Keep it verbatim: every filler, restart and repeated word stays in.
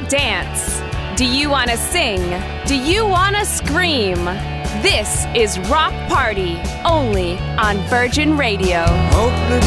dance? Do you want to sing? Do you want to scream? This is Rock Party, only on Virgin Radio. Hope that